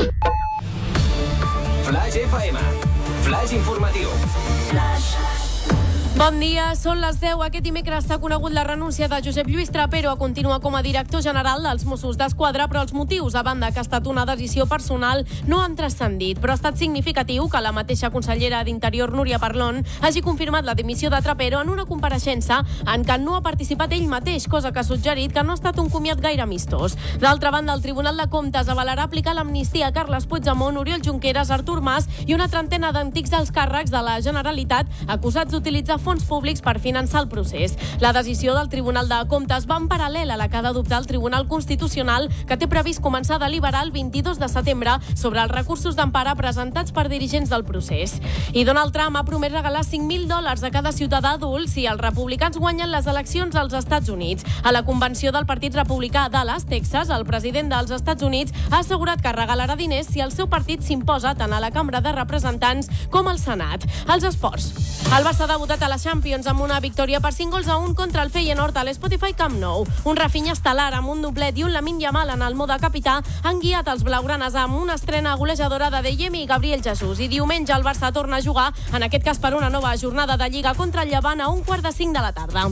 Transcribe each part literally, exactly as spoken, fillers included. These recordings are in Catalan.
Flash F M. Flash informatiu. Flash. Bon dia, són les deu. Aquest dimecres s'ha conegut la renúncia de Josep Lluís Trapero a continuar com a director general dels Mossos d'Esquadra, però els motius, a banda que ha estat una decisió personal, no han transcendit. Però ha estat significatiu que la mateixa consellera d'Interior, Núria Parlon, hagi confirmat la dimissió de Trapero en una compareixença en què no ha participat ell mateix, cosa que ha suggerit que no ha estat un comiat gaire amistós. D'altra banda, el Tribunal de Comptes avalarà aplicar l'amnistia a Carles Puigdemont, Oriol Junqueras, Artur Mas i una trentena d'antics alts càrrecs de la Generalitat acusats d'utilitzar fons públics per finançar el procés. La decisió del Tribunal de Comptes va en paral·lel a la que ha d'adoptar el Tribunal Constitucional, que té previst començar a deliberar el vint-i-dos de setembre sobre els recursos d'empara presentats per dirigents del procés. I Donald Trump ha promès regalar cinc mil dòlars a cada ciutadà adult si els republicans guanyen les eleccions als Estats Units. A la convenció del Partit Republicà a Dallas, Texas, el president dels Estats Units ha assegurat que regalarà diners si el seu partit s'imposa tant a la Cambra de Representants com al Senat. Els esports. El Barça ha debutat a la Champions amb una victòria per cinc gols a un contra el Feyenoord a l'Spotify Camp Nou. Un Rafinha estel·lar amb un doblet i un Lamine Yamal en el mode capità han guiat els blaugranes amb una estrena golejadora de Deyemi i Gabriel Jesús. I diumenge el Barça torna a jugar, en aquest cas per una nova jornada de Lliga contra el Llevant a un quart de cinc de la tarda.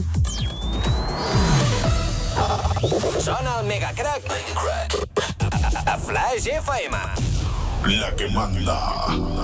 Sona el Megacrack a Flash F M. La que manda.